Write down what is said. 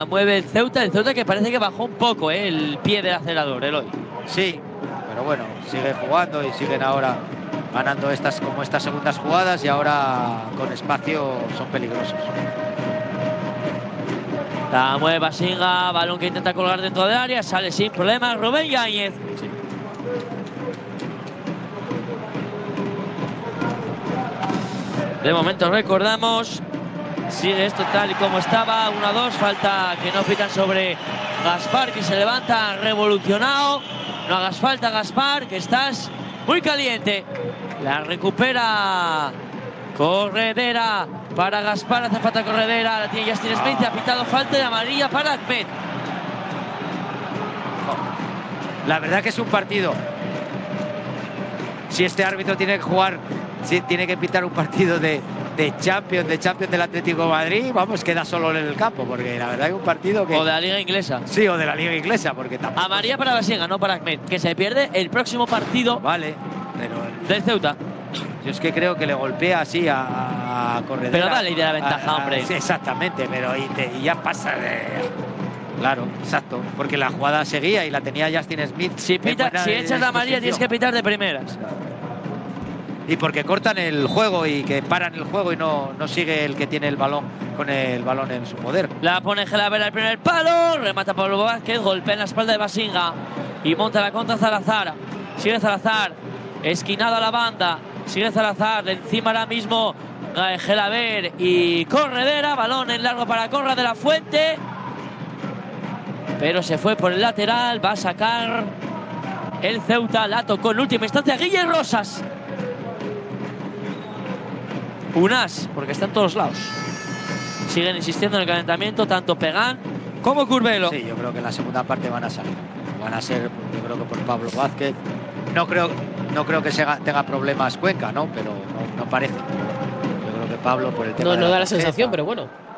mueve el Ceuta que parece que bajó un poco el pie del acelerador, Eloy. Sí, pero bueno, sigue jugando y siguen ahora ganando estas segundas jugadas y ahora con espacio son peligrosos. La mueve Basinga, balón que intenta colgar dentro del área, sale sin problemas Rubén Yáñez. Sí. De momento recordamos, sigue esto tal y como estaba, 1-2, falta que no pitan sobre Gaspar, que se levanta revolucionado. No hagas falta, Gaspar, que estás muy caliente. La recupera Corredera para Gaspar, hace falta Corredera, la tiene Justin Smith, ha pitado falta de amarilla para Ahmed. La verdad que es un partido. Si este árbitro tiene que jugar, si tiene que pitar un partido de Champions del Atlético de Madrid, vamos, queda solo en el campo, porque la verdad es un partido que... O de la Liga Inglesa. Sí, o de la Liga Inglesa, porque tampoco... Amarilla para Basinga, no para Ahmed, que se pierde el próximo partido. Vale, pero... Del Ceuta. Yo es que creo que le golpea así a Corredera. Pero dale de la ventaja, hombre. Sí, exactamente, pero y ya pasa de... Claro, exacto, porque la jugada seguía y la tenía Justin Smith. Si echas la amarilla tienes que pitar de primeras. Y porque cortan el juego y que paran el juego y no sigue el que tiene el balón con el balón en su poder. La pone Gelavera al primer palo, remata Pablo Vázquez, golpea en la espalda de Basinga y monta la contra Salazar. Sigue Salazar, esquinado a la banda, sigue Salazar, encima ahora mismo Gelaber y Corredera, balón en largo para Corra de la Fuente. Pero se fue por el lateral, va a sacar el Ceuta, la tocó en última instancia Guille Rosas. Un as, porque está en todos lados. Siguen insistiendo en el calentamiento, tanto Pegán como Curbelo. Sí, yo creo que en la segunda parte van a salir. Van a ser, yo creo que por Pablo Vázquez. No creo que tenga problemas Cuenca, ¿no? Pero no parece. Yo creo que Pablo por el tema no de da la tarjeta, sensación, pero bueno.